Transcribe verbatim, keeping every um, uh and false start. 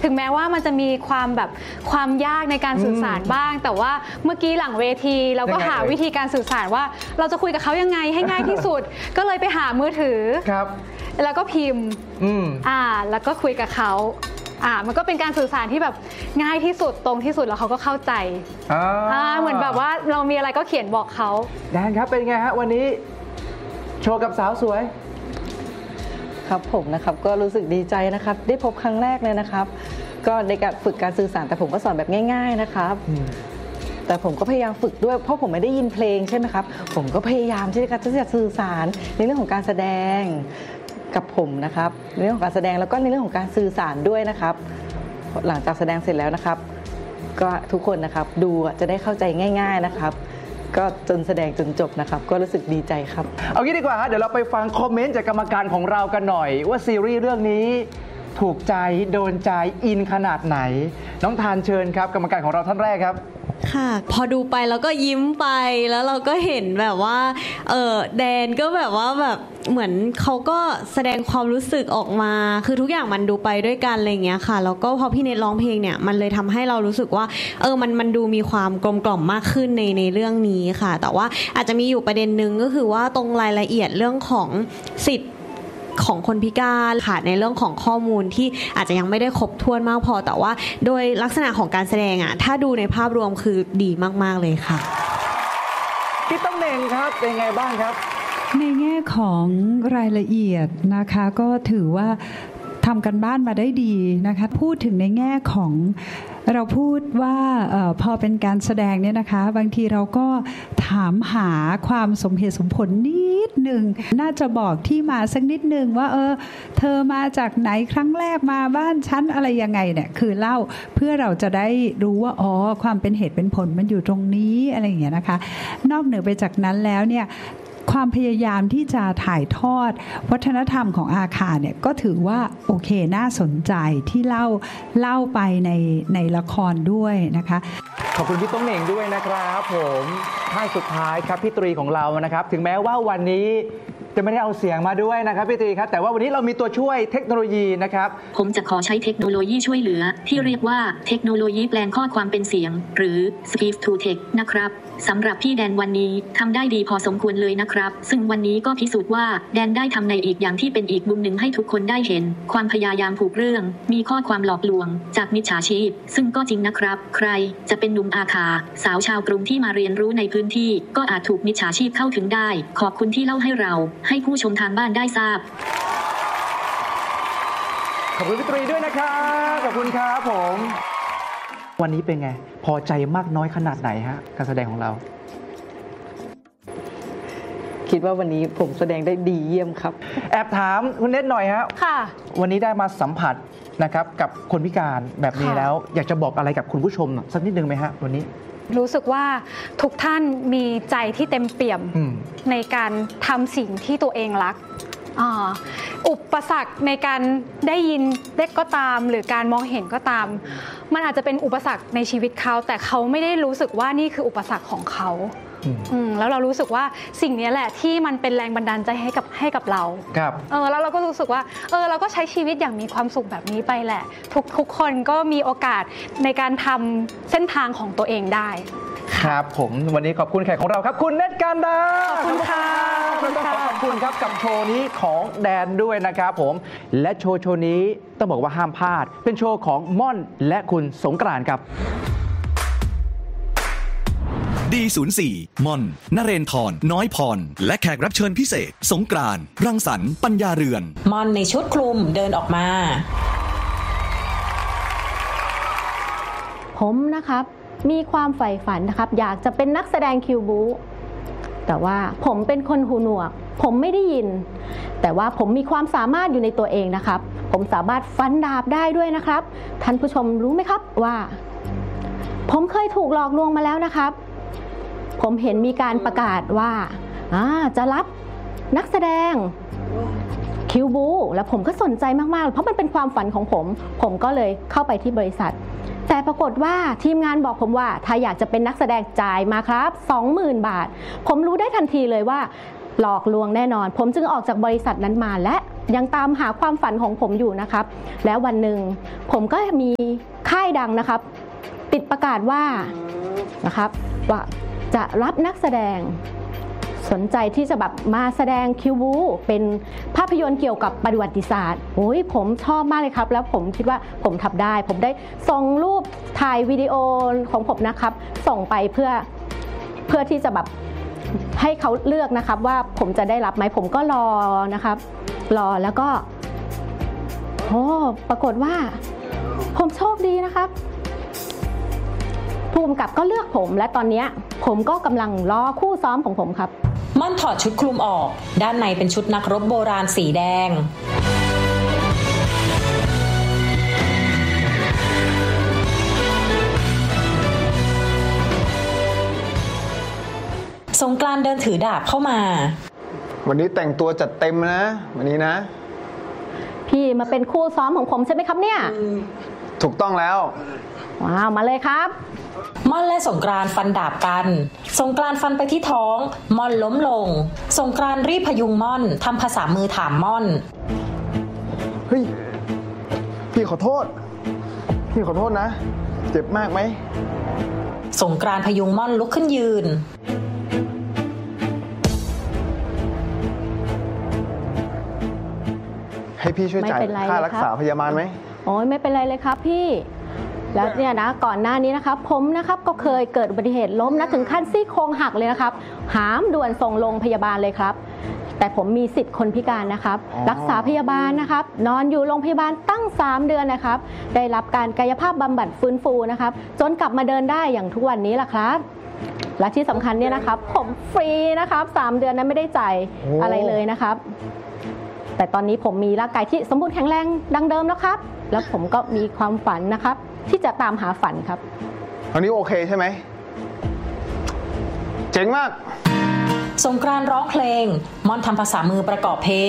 ถึงแม้ว่ามันจะมีความแบบความยากในการสื่อสารบ้างแต่ว่าเมื่อกี้หลังเวทีเราก็หาวิธีการสื่อสารว่าเราจะคุยกับเขายังไงให้ง่ายที่สุดก็เลยไปหามือถือครับแล้วก็พิมพ์อ่าแล้วก็คุยกับเขาอ่ามันก็เป็นการสื่อสารที่แบบง่ายที่สุดตรงที่สุดแล้วเขาก็เข้าใจอ่าเหมือนแบบว่าเรามีอะไรก็เขียนบอกเขาแดนครับเป็นไงฮะวันนี้โชว์กับสาวสวยครับผมนะครับก็รู้สึกดีใจนะครับได้พบครั้งแรกเลยนะครับก็ในการฝึกการสื่อสารแต่ผมก็สอนแบบง่ายๆนะครับแต่ผมก็พยายามฝึกด้วยเพราะผมไม่ได้ยินเพลงใช่ไหมครับผมก็พยายามที่จะสื่อสารในเรื่องของการแสดงกับผมนะครับในเรื่องของการแสดงแล้วก็ในเรื่องของการสื่อสารด้วยนะครับหลังจากแสดงเสร็จแล้วนะครับก็ทุกคนนะครับดูจะได้เข้าใจง่ายๆนะครับก็จนแสดงจนจบนะครับก็รู้สึกดีใจครับเอางี้ดีกว่าฮะเดี๋ยวเราไปฟังคอมเมนต์จากกรรมการของเรากันหน่อยว่าซีรีส์เรื่องนี้ถูกใจโดนใจอินขนาดไหนน้องทานเชิญครับกรรมการของเราท่านแรกครับค่ะพอดูไปแล้วก็ยิ้มไปแล้วเราก็เห็นแบบว่าเออแดนก็แบบว่าแบบเหมือนเขาก็แสดงความรู้สึกออกมาคือทุกอย่างมันดูไปด้วยกันอะไรอย่างเงี้ยค่ะแล้วก็พอพี่เนทร้องเพลงเนี่ยมันเลยทำให้เรารู้สึกว่าเออมันมันดูมีความกลมกล่อมมากขึ้นในในเรื่องนี้ค่ะแต่ว่าอาจจะมีอยู่ประเด็นนึงก็คือว่าตรงรายละเอียดเรื่องของสิทธิ์ของคนพิการค่ะในเรื่องของข้อมูลที่อาจจะยังไม่ได้ครบถ้วนมากพอแต่ว่าโดยลักษณะของการแสดงอ่ะถ้าดูในภาพรวมคือดีมากๆเลยค่ะพี่ต้องเน่งครับเป็นไงบ้างครับในแง่ของรายละเอียดนะคะก็ถือว่าทำกันบ้านมาได้ดีนะคะพูดถึงในแง่ของเราพูดว่าออพอเป็นการแสดงเนี่ยนะคะบางทีเราก็ถามหาความสมเหตุสมผลนิดหนึ่งน่าจะบอกที่มาสักนิดหนึ่งว่าเออเธอมาจากไหนครั้งแรกมาบ้านฉันอะไรยังไงเนี่ยคือเล่าเพื่อเราจะได้รู้ว่าอ๋อความเป็นเหตุเป็นผลมันอยู่ตรงนี้อะไรอย่างเงี้ยนะคะนอกเหนือไปจากนั้นแล้วเนี่ยความพยายามที่จะถ่ายทอดวัฒนธรรมของอาคาเนี่ยก็ถือว่าโอเคน่าสนใจที่เล่าเล่าไปในในละครด้วยนะคะขอบคุณพี่ต้องเหน่งด้วยนะครับผมท้ายสุดท้ายครับพี่ตรีของเรานะครับถึงแม้ว่าวันนี้จะไม่ได้เอาเสียงมาด้วยนะครับพี่ตรีครับแต่ว่าวันนี้เรามีตัวช่วยเทคโนโลยีนะครับผมจะขอใช้เทคโนโลยีช่วยเหลือที่เรียกว่าเทคโนโลยีแปลงข้อความเป็นเสียงหรือ Speech to Text นะครับสำหรับพี่แดนวันนี้ทำได้ดีพอสมควรเลยนะครับซึ่งวันนี้ก็พิสูจน์ว่าแดนได้ทำในอีกอย่างที่เป็นอีกมุมหนึ่งให้ทุกคนได้เห็นความพยายามผูกเรื่องมีข้อความหลอกลวงจากมิจฉาชีพซึ่งก็จริงนะครับใครจะเป็นหนุ่มอาคาสาวชาวกรุงที่มาเรียนรู้ในพื้นที่ก็อาจถูกมิจฉาชีพเข้าถึงได้ขอบคุณที่เล่าให้เราให้ผู้ชมทางบ้านได้ทราบขอบคุณพี่ตรีด้วยนะครับขอบคุณครับผมวันนี้เป็นไงพอใจมากน้อยขนาดไหนฮะการแสดงของเราคิดว่าวันนี้ผมแสดงได้ดีเยี่ยมครับแอบถามคุณเนทหน่อยฮะค่ะวันนี้ได้มาสัมผัสนะครับกับคนพิการแบบนี้แล้วอยากจะบอกอะไรกับคุณผู้ชมสักนิดนึงไหมฮะวันนี้รู้สึกว่าทุกท่านมีใจที่เต็มเปี่ยมในการทำสิ่งที่ตัวเองรักอุปสรรคในการได้ยินเด็กก็ตามหรือการมองเห็นก็ตามมันอาจจะเป็นอุปสรรคในชีวิตเขาแต่เขาไม่ได้รู้สึกว่านี่คืออุปสรรคของเขาแล้วเรารู้สึกว่าสิ่งนี้แหละที่มันเป็นแรงบันดาลใจให้กับให้กับเราครับเออแล้วเราก็รู้สึกว่าเออเราก็ใช้ชีวิตอย่างมีความสุขแบบนี้ไปแหละทุกทุกคนก็มีโอกาสในการทำเส้นทางของตัวเองได้ครับผมวันนี้ขอบคุณแขกของเราครับคุณเนทการดาขอบคุณค่ะต้องขอขอบคุณครับกับโชว์นี้ของแดนด้วยนะครับผมและโชว์โชว์นี้ต้องบอกว่าห้ามพลาดเป็นโชว์ของม่อนและคุณสงกรานต์ครับดี ศูนย์ สี่ ม่อนนเรนทรน้อยพรและแขกรับเชิญพิเศษสงกรานต์รังสรรค์ปัญญาเรือนม่อนในชุดคลุมเดินออกมาผมนะครับมีความใฝ่ฝันนะครับอยากจะเป็นนักแสดงคิวบูแต่ว่าผมเป็นคนหูหนวกผมไม่ได้ยินแต่ว่าผมมีความสามารถอยู่ในตัวเองนะครับผมสามารถฟันดาบได้ด้วยนะครับท่านผู้ชมรู้ไหมครับว่าผมเคยถูกหลอกลวงมาแล้วนะครับผมเห็นมีการประกาศว่าจะรับนักแสดงคิวบูแล้วผมก็สนใจมากๆเพราะมันเป็นความฝันของผมผมก็เลยเข้าไปที่บริษัทแต่ปรากฏว่าทีมงานบอกผมว่าถ้าอยากจะเป็นนักแสดงจ่ายมาครับ สองหมื่น บาทผมรู้ได้ทันทีเลยว่าหลอกลวงแน่นอน ผมจึงออกจากบริษัทนั้นมาและยังตามหาความฝันของผมอยู่นะครับแล้ววันหนึ่งผมก็มีค่ายดังนะครับติดประกาศว่านะครับว่าจะรับนักแสดงสนใจที่จะแบบมาแสดงคิวบูเป็นภาพยนตร์เกี่ยวกับประวัติศาสตร์โอ้ยผมชอบมากเลยครับแล้วผมคิดว่าผมทำได้ผมได้ส่งรูปถ่ายวิดีโอของผมนะครับส่งไปเพื่อเพื่อที่จะแบบให้เขาเลือกนะครับว่าผมจะได้รับไหมผมก็รอนะครับรอแล้วก็โอ้ปรากฏว่าผมโชคดีนะครับผู้กำกับก็เลือกผมและตอนนี้ผมก็กำลังรอคู่ซ้อมของผมครับม่อนถอดชุดคลุมออกด้านในเป็นชุดนักรบโบราณสีแดงสงกรานต์เดินถือดาบเข้ามาวันนี้แต่งตัวจัดเต็มนะวันนี้นะพี่มาเป็นคู่ซ้อมของผมใช่ไหมครับเนี่ยถูกต้องแล้วว้าวมาเลยครับม่อนและสงกรานต์ฟันดาบกันสงกรานต์ฟันไปที่ท้องม่อนล้มลงสงกรานต์รีบพยุงม่อนทำภาษามือถามม่อนเฮ้ยพี่ขอโทษพี่ขอโทษนะเจ็บมากไหมสงกรานต์พยุงม่อนลุกขึ้นยืนให้พี่ช่วยจ่ายค่ารักษาพยาบาลไหมโอ้ยไม่เป็นไรเลยครับพี่แล้วเนี่ยนะก่อนหน้านี้นะครับผมนะครับก็เคยเกิดอุบัติเหตุล้มนะถึงขั้นซี่โครงหักเลยนะครับหามด่วนส่งโรงพยาบาลเลยครับแต่ผมมีสิทธิ์คนพิการนะครับรักษาพยาบาลนะครับนอนอยู่โรงพยาบาลตั้งสามเดือนนะครับได้รับการกายภาพบำบัดฟื้นฟูนะครับจนกลับมาเดินได้อย่างทุกวันนี้แหละครับและที่สำคัญเนี่ยนะครับผมฟรีนะครับสามเดือนนั้นไม่ได้จ่ายอะไรเลยนะครับแต่ตอนนี้ผมมีร่างกายที่สมบูรณ์แข็งแรงดังเดิมแล้วครับแล้วผมก็มีความฝันนะครับที่จะตามหาฝันครับตอนนี้โอเคใช่ไหมเจ๋งมากสงกรานต์ร้องเพลงม่อนทำภาษามือประกอบเพลง